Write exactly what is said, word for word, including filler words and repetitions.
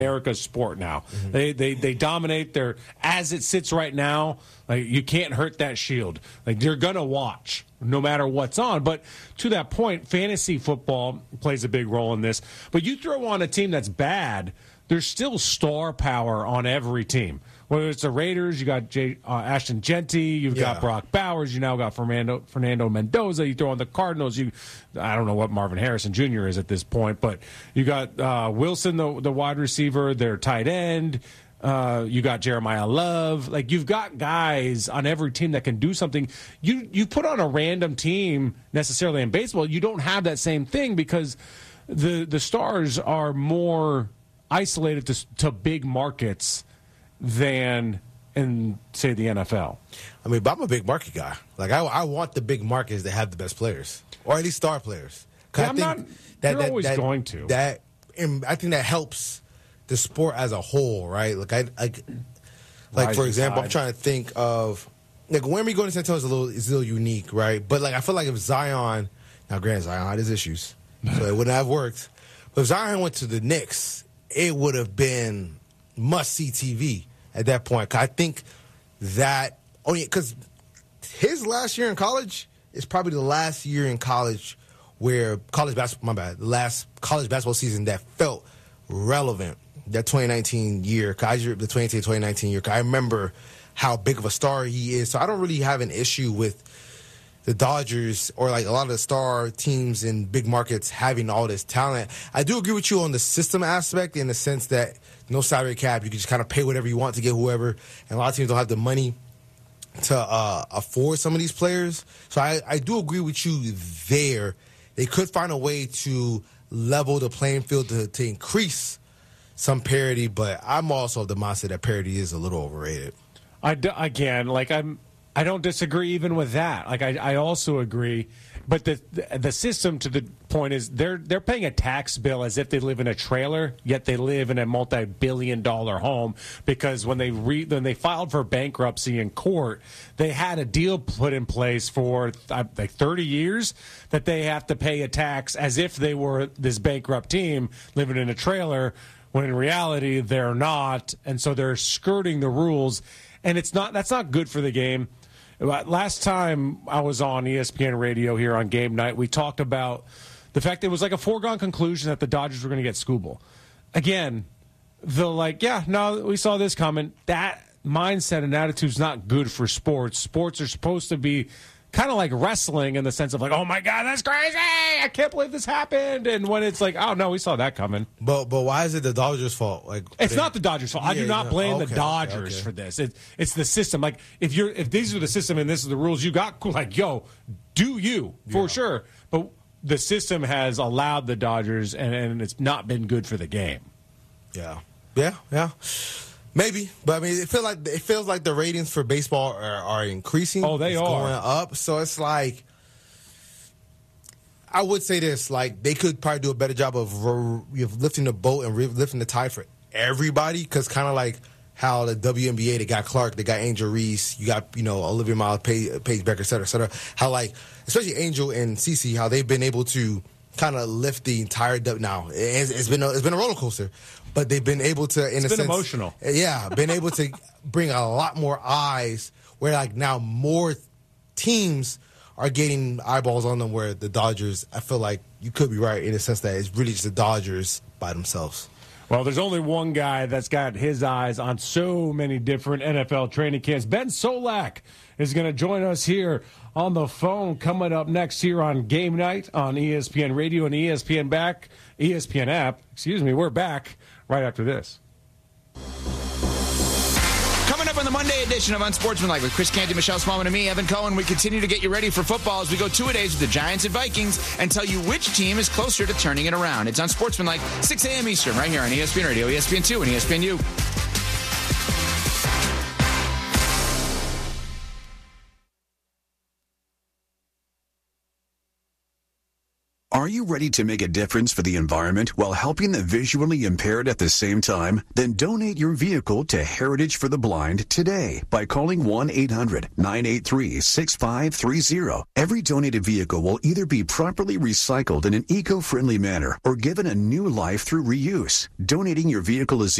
America's sport now. Mm-hmm. They, they they dominate their as it sits right now. Like you can't hurt that shield. Like you're gonna watch no matter what's on. But to that point, fantasy football plays a big role in this. But you throw on a team that's bad, there's still star power on every team. Whether it's the Raiders, you got Jay, uh, Ashton Genty, you've yeah. got Brock Bowers, you now got Fernando, Fernando Mendoza. You throw on the Cardinals, you I don't know what Marvin Harrison Junior is at this point, but you got uh, Wilson, the, the wide receiver, their tight end. Uh, you got Jeremiah Love. Like you've got guys on every team that can do something. You you put on a random team necessarily in baseball, you don't have that same thing because the the stars are more isolated to, to big markets than in, say, the N F L. I mean, but I'm a big market guy. Like, I, I want the big markets that have the best players, or at least star players. Yeah, I'm not. That, you're that, always that, going to. That I think that helps the sport as a whole, right? Like, I, I like Rise for example, side. I'm trying to think of like when we go to San Antonio is a little is a little unique, right? But like, I feel like if Zion, now granted, Zion had his issues, so it wouldn't have worked. But if Zion went to the Knicks, it would have been must see T V. At that point, I think that only because his last year in college is probably the last year in college where college basketball, my bad, the last college basketball season that felt relevant. That twenty nineteen year, the twenty eighteen twenty nineteen year, I remember how big of a star he is. So I don't really have an issue with the Dodgers or like a lot of the star teams in big markets having all this talent. I do agree with you on the system aspect in the sense that no salary cap. You can just kind of pay whatever you want to get whoever. And a lot of teams don't have the money to uh, afford some of these players. So I, I do agree with you there. They could find a way to level the playing field to, to increase some parity. But I'm also of the mindset that parity is a little overrated. I do, again, like I'm, I don't disagree even with that. Like I, I also agree. But the, the the system to the point is they're they're paying a tax bill as if they live in a trailer, yet they live in a multi-billion dollar home because when they re, when they filed for bankruptcy in court, they had a deal put in place for uh, like thirty years that they have to pay a tax as if they were this bankrupt team living in a trailer, when in reality they're not, and so they're skirting the rules, and it's not that's not good for the game. Last time I was on E S P N Radio here on Game Night, we talked about the fact that it was like a foregone conclusion that the Dodgers were going to get Skubal. Again, the like, yeah, no, we saw this coming. That mindset and attitude is not good for sports. Sports are supposed to be kind of like wrestling in the sense of like, oh my God, that's crazy! I can't believe this happened. And when it's like, oh no, we saw that coming. But but why is it the Dodgers' fault? Like it's they, not the Dodgers' fault. Yeah, I do not blame okay, the Dodgers okay. for this. It, it's the system. Like if you're if these are the system and this is the rules, you got like yo, do you for yeah. sure. But the system has allowed the Dodgers, and, and it's not been good for the game. Yeah, yeah, yeah. Maybe, but I mean, it feels like it feels like the ratings for baseball are, are increasing. Oh, they it's are going up. So it's like, I would say this: like they could probably do a better job of re- lifting the boat and re- lifting the tide for everybody. Because kind of like how the W N B A, they got Clark, they got Angel Reese, you got you know Olivia Miles, Paige, Paige Becker, et cetera, et cetera. How like especially Angel and Cece, how they've been able to kind of lift the entire W. Now it's, it's been a, it's been a roller coaster. But they've been able to, in it's a been sense, emotional. Yeah, been able to bring a lot more eyes. Where like now more teams are getting eyeballs on them. Where the Dodgers, I feel like you could be right in the sense that it's really just the Dodgers by themselves. Well, there's only one guy that's got his eyes on so many different N F L training camps. Ben Solak is going to join us here on the phone coming up next here on Game Night on E S P N Radio and E S P N back, E S P N app. Excuse me, we're back right after this. Coming up on the Monday edition of Unsportsmanlike with Chris Canty, Michelle Smallman, and me, Evan Cohen, we continue to get you ready for football as we go two-a-days with the Giants and Vikings and tell you which team is closer to turning it around. It's Unsportsmanlike, six a.m. Eastern, right here on E S P N Radio, E S P N two, and E S P N U. Are you ready to make a difference for the environment while helping the visually impaired at the same time? Then donate your vehicle to Heritage for the Blind today by calling one eight hundred nine eight three six five three zero. Every donated vehicle will either be properly recycled in an eco-friendly manner or given a new life through reuse. Donating your vehicle is